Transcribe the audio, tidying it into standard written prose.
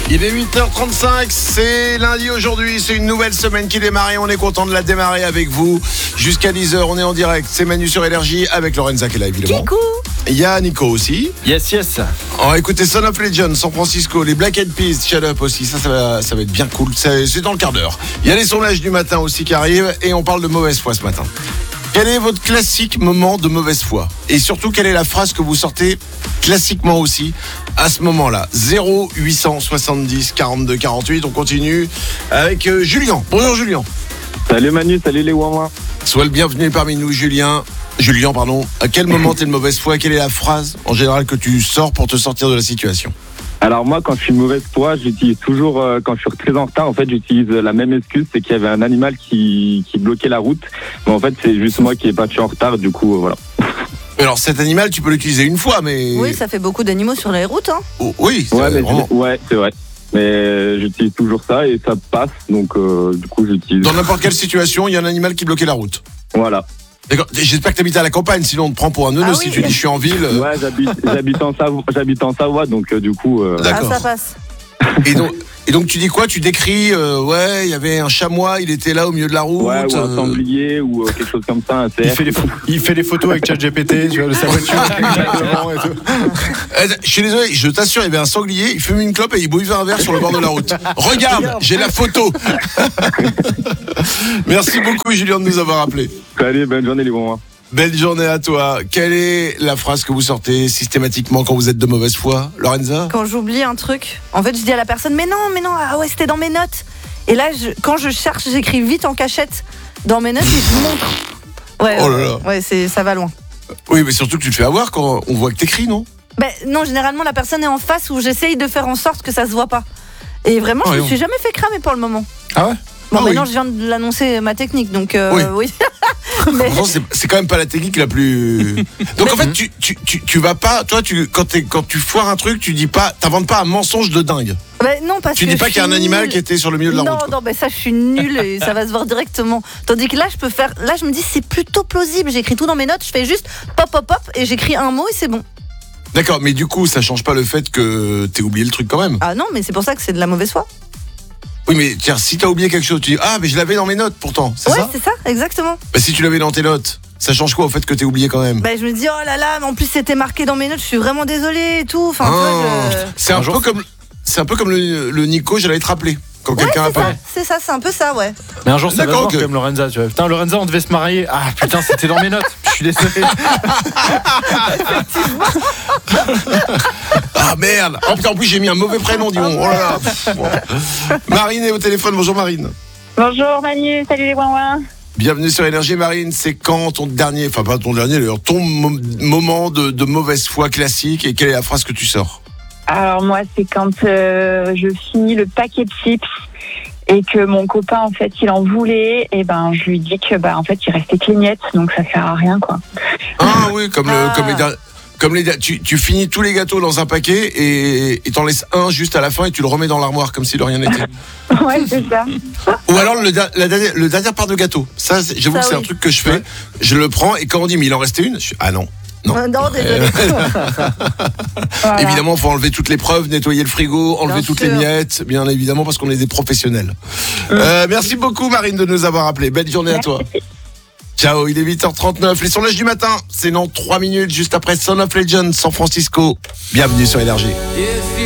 Il est 8h35, c'est lundi aujourd'hui, c'est une nouvelle semaine qui démarre et on est content de la démarrer avec vous. Jusqu'à 10h, on est en direct, c'est Manu sur Énergie avec Lorenza qui est là évidemment. Kikou. Il y a Nico aussi. Yes. On va écouter Son of Legend, San Francisco, les Black Eyed Peas, Shut Up aussi, ça va être bien cool, c'est dans le quart d'heure. Il y a les sondages du matin aussi qui arrivent et on parle de mauvaise foi ce matin. Quel est votre classique moment de mauvaise foi? Et surtout, quelle est la phrase que vous sortez classiquement aussi à ce moment-là? 0870 42 48. On continue avec Julien. Bonjour Julien. Salut Manu, salut les Wawa. Sois le bienvenu parmi nous Julien, pardon. À quel moment t'es de mauvaise foi? Quelle est la phrase en général que tu sors pour te sortir de la situation? Alors moi, quand je suis de mauvaise foi, j'utilise toujours, quand je suis très en retard, en fait, j'utilise la même excuse, c'est qu'il y avait un animal qui bloquait la route. Mais en fait, c'est juste moi qui ai pas, je suis en retard, du coup, voilà. Alors cet animal, tu peux l'utiliser une fois, mais... Oui, ça fait beaucoup d'animaux sur les routes. Hein. Oh, oui, c'est Ouais, mais vraiment... c'est vrai. Mais j'utilise toujours ça et ça passe, donc du coup, j'utilise. Dans n'importe quelle situation, il y a un animal qui bloquait la route. Voilà. D'accord. J'espère que tu habites à la campagne, sinon on te prend pour un neuneu si tu dis je suis en ville. Ouais, j'habite en Savoie, donc du coup. D'accord. Ah, ça passe. Et donc tu dis quoi? Tu décris, ouais, il y avait un chamois, il était là au milieu de la route. Ouais, ou un sanglier ou quelque chose comme ça. Un cerf. Il fait des photos avec ChatGPT, tu vois, de sa voiture. Exactement, et tout. Je suis désolé, je t'assure, il y avait un sanglier, il fume une clope et il bouillait un verre sur le bord de la route. Regarde, j'ai la photo. Merci beaucoup Julien de nous avoir appelé. Allez, bonne journée les Wawa. Belle journée à toi. Quelle est la phrase que vous sortez systématiquement quand vous êtes de mauvaise foi, Lorenza? Quand j'oublie un truc, en fait, je dis à la personne, mais non, ah ouais, c'était dans mes notes. Et là, quand je cherche, j'écris vite en cachette dans mes notes et je montre. Ouais, Oh là là. ouais, ça va loin. Oui, mais surtout que tu te fais avoir quand on voit que t'écris, non? Ben, non, généralement, la personne est en face où j'essaye de faire en sorte que ça se voit pas. Et vraiment, je me suis jamais fait cramer pour le moment. Ah ouais? Bon, Ah maintenant, oui. je viens de l'annoncer, ma technique, donc oui. Mais... Pourtant, c'est quand même pas la technique la plus. Donc en fait, tu vas pas. Toi, quand tu foires un truc, tu dis pas, t'inventes pas un mensonge de dingue. Ben, non, parce Tu que dis pas je qu'il y a un suis animal nulle. qui était sur le milieu de la route. quoi. Non, ben ça, je suis nulle et ça va se voir directement. Tandis que là, je me dis, c'est plutôt plausible. J'écris tout dans mes notes, je fais juste pop et j'écris un mot et c'est bon. D'accord, mais du coup, ça change pas le fait que t'aies oublié le truc quand même. Ah non, mais c'est pour ça que c'est de la mauvaise foi. Oui, mais tiens, si t'as oublié quelque chose, tu dis ah, mais je l'avais dans mes notes pourtant, c'est Ouais, ça? c'est ça, exactement. Bah, si tu l'avais dans tes notes, ça change quoi au fait que t'aies oublié quand même? Ben, je me dis, oh là là, mais en plus, c'était marqué dans mes notes, je suis vraiment désolée et tout. Enfin, tu vois, C'est un peu comme le Nico, j'allais te rappeler quand quelqu'un appelle. c'est un peu ça, ouais. Mais un jour, ça va D'accord, voir ok. comme Lorenza, tu vois. Putain, Lorenza, on devait se marier. Ah, putain, c'était dans mes notes. Je suis désolé. Ah merde! Oh putain, en plus j'ai mis un mauvais prénom, dis donc. Oh là là. Bon. Marine est au téléphone. Bonjour Marine. Bonjour Manu, salut les Wawa. Bienvenue sur Énergie Marine. C'est quand ton dernier, enfin pas ton dernier d'ailleurs, ton moment de mauvaise foi classique et quelle est la phrase que tu sors? Alors moi c'est quand je finis le paquet de chips et que mon copain en fait il en voulait et ben je lui dis que en fait il restait que les miettes donc ça sert à rien quoi. Ah oui, comme les tu finis tous les gâteaux dans un paquet et t'en laisses un juste à la fin et tu le remets dans l'armoire comme si de rien n'était. Ouais c'est ça. Ou alors le dernier part de gâteau. Ça, j'avoue Ça, que c'est oui. un truc que je fais. Je le prends et quand on dit mais il en restait une, je suis ah non. Non. Non, désolée. Voilà. Évidemment, il faut enlever toutes les preuves, nettoyer le frigo, enlever Bien toutes sûr. les miettes, bien évidemment, parce qu'on est des professionnels. Merci beaucoup, Marine, de nous avoir appelés. Belle journée à toi. Ciao, il est 8h39. Les sondages du matin, c'est dans 3 minutes, juste après Son of Legend, San Francisco. Bienvenue sur Énergie.